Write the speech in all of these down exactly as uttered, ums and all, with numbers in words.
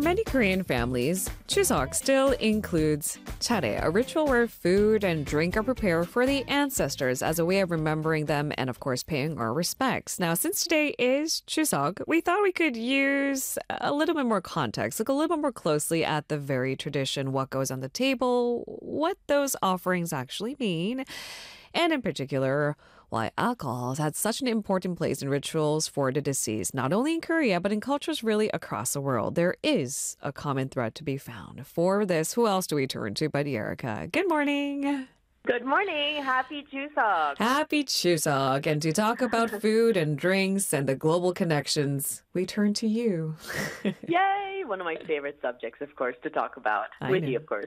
many Korean families, Chuseok still includes 차례, a ritual where food and drink are prepared for the ancestors as a way of remembering them and, of course, paying our respects. Now, since today is Chuseok, we thought we could use a little bit more context, look a little bit more closely at the very tradition, what goes on the table, what those offerings actually mean, and in particular, why alcohol has had such an important place in rituals for the deceased, not only in Korea, but in cultures really across the world. There is a common thread to be found. For this, who else do we turn to but Erica? Good morning. Good morning. Happy Chuseok. Happy Chuseok. And to talk about food and drinks and the global connections, we turn to you. Yay! One of my favorite subjects, of course, to talk about. I With know. you, of course.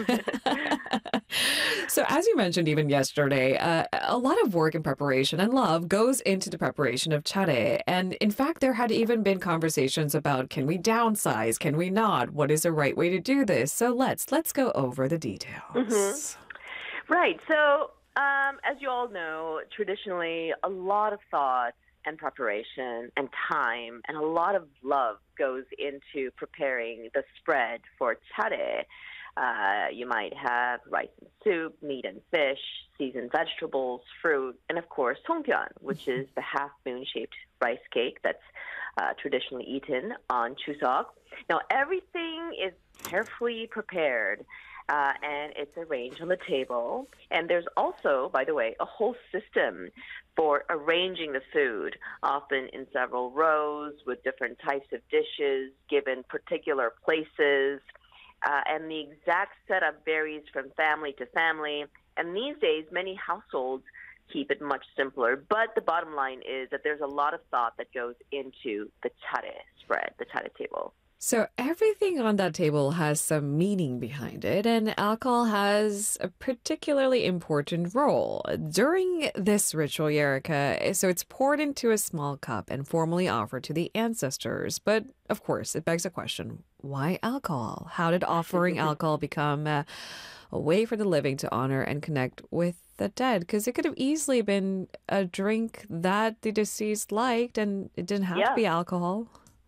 So as you mentioned even yesterday, uh, a lot of work and preparation and love goes into the preparation of 차례. And in fact, there had even been conversations about, can we downsize? Can we not? What is the right way to do this? So let's let's go over the details. Mhm. Right. So, um, as you all know, traditionally, a lot of thought and preparation and time and a lot of love goes into preparing the spread for 차례. Uh, you might have rice and soup, meat and fish, seasoned vegetables, fruit, and of course, songpyeon, which is the half-moon-shaped rice cake that's uh, traditionally eaten on Chuseok. Now, everything is carefully prepared. Uh, and it's arranged on the table. And there's also, by the way, a whole system for arranging the food, often in several rows with different types of dishes, given particular places. Uh, and the exact setup varies from family to family. And these days, many households keep it much simpler. But the bottom line is that there's a lot of thought that goes into the 차례 spread, the 차례 table. So everything on that table has some meaning behind it, and alcohol has a particularly important role. During this ritual, Erica, so it's poured into a small cup and formally offered to the ancestors. But of course, it begs a question, why alcohol? How did offering alcohol become uh, a way for the living to honor and connect with the dead? Because it could have easily been a drink that the deceased liked, and it didn't have Yeah. to be alcohol.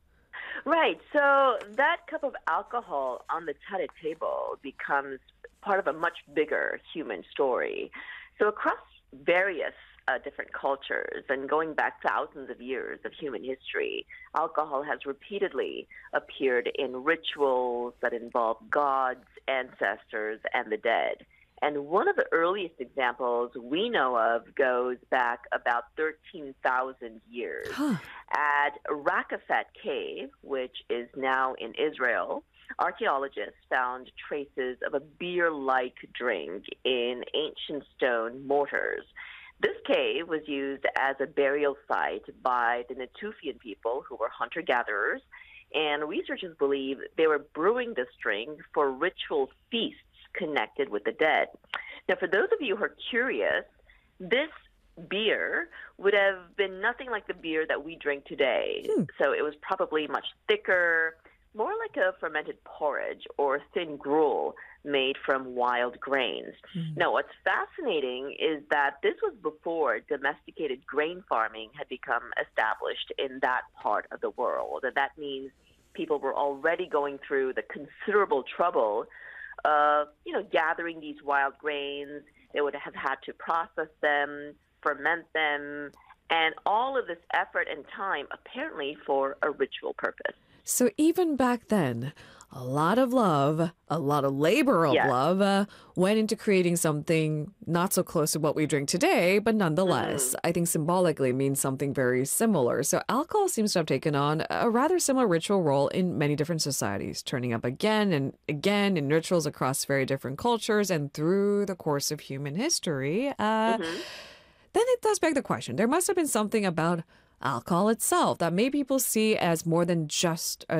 Right. So that cup of alcohol on the 차례 table becomes part of a much bigger human story. So across various uh, different cultures and going back thousands of years of human history, alcohol has repeatedly appeared in rituals that involve gods, ancestors, and the dead. And one of the earliest examples we know of goes back about thirteen thousand years. Huh. At Rakafet Cave, which is now in Israel, archaeologists found traces of a beer-like drink in ancient stone mortars. This cave was used as a burial site by the Natufian people, who were hunter-gatherers, and researchers believe they were brewing this drink for ritual feasts connected with the dead. Now, for those of you who are curious, this beer would have been nothing like the beer that we drink today. Hmm. So it was probably much thicker, more like a fermented porridge or thin gruel made from wild grains. Hmm. Now, what's fascinating is that this was before domesticated grain farming had become established in that part of the world. And that means people were already going through the considerable trouble of, you know, gathering these wild grains. They would have had to process them, ferment them, and all of this effort and time apparently for a ritual purpose. So even back then, a lot of love, a lot of labor of Yes. love uh, went into creating something not so close to what we drink today, but nonetheless, Mm. I think symbolically means something very similar. So alcohol seems to have taken on a rather similar ritual role in many different societies, turning up again and again in rituals across very different cultures and through the course of human history. Uh, Mhm. Then it does beg the question. There must have been something about alcohol itself that made people see as more than just a